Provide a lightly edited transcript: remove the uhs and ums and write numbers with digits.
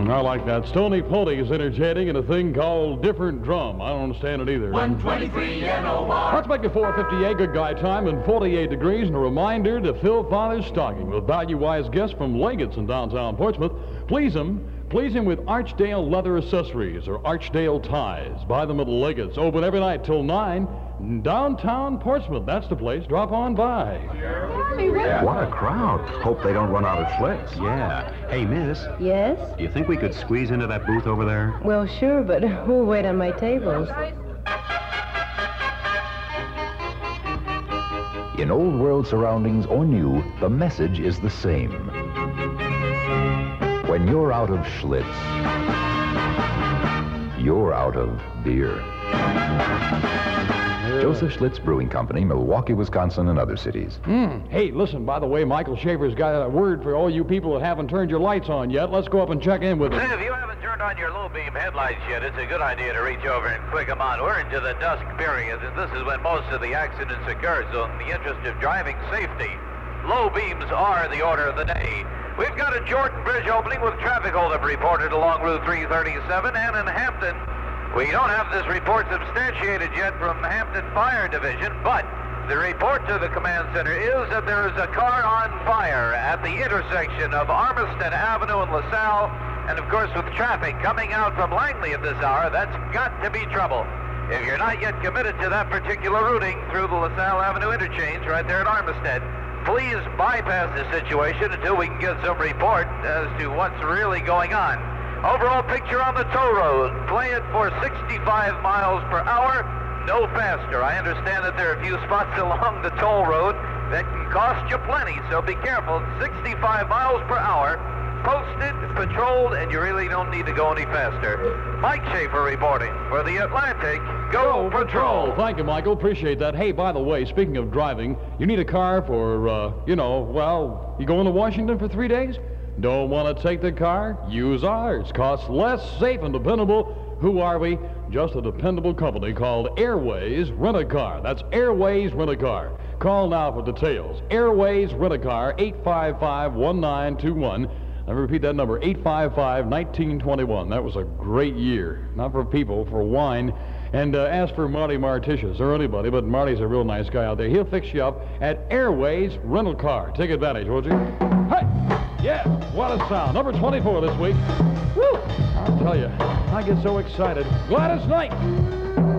I like that. Stony Pony is entertaining in a thing called Different Drum. I don't understand it either. 123 NOR. Let's make it 4:58, good guy time, and 48 degrees, and a reminder to fill Father's stocking with value-wise gifts from Leggett's in downtown Portsmouth. Please him with Archdale leather accessories or Archdale ties. Buy them at Leggett's. Open every night till 9. Downtown Portsmouth. That's the place. Drop on by. What a crowd. Hope they don't run out of Schlitz. Yeah. Hey, miss, Yes? do you think we could squeeze into that booth over there? Well, sure, but who'll wait on my tables? In old world surroundings or new, the message is the same. When you're out of Schlitz, you're out of beer. Joseph Schlitz Brewing Company, Milwaukee, Wisconsin, and other cities. Hey, listen, by the way, Michael Schaefer's got a word for all you people that haven't turned your lights on yet. Let's go up and check in with him. Say, if you haven't turned on your low beam headlights yet, it's a good idea to reach over and click them on. We're into the dusk period, and this is when most of the accidents occur, so in the interest of driving safety, low beams are the order of the day. We've got a Jordan Bridge opening with traffic holdup reported along Route 337 and in Hampton. We don't have this report substantiated yet from Hampton Fire Division, but the report to the command center is that there is a car on fire at the intersection of Armistead Avenue and LaSalle, and of course with traffic coming out from Langley at this hour, that's got to be trouble. If you're not yet committed to that particular routing through the LaSalle Avenue interchange right there at Armistead, please bypass the situation until we can get some report as to what's really going on. Overall picture on the toll road, play it for 65 miles per hour, no faster. I understand that there are a few spots along the toll road that can cost you plenty, so be careful. 65 miles per hour, posted, patrolled, and you really don't need to go any faster. Mike Schaefer reporting for the Atlantic. Go Patrol! Thank you, Michael. Appreciate that. Hey, by the way, speaking of driving, you need a car for, you going to Washington for 3 days? Don't want to take the car? Use ours. Costs less, safe, and dependable. Who are we? Just a dependable company called Airways Rent-A-Car. That's Airways Rent-A-Car. Call now for details. Airways Rent-A-Car, 855-1921. Let me repeat that number, 855-1921. That was a great year. Not for people, for wine. And ask for Marty Martitius or anybody, but Marty's a real nice guy out there. He'll fix you up at Airways Rental-Car. Take advantage, won't you? Hey! Yeah, what a sound. Number 24 this week. Woo! I'll tell you, I get so excited. Gladys Knight!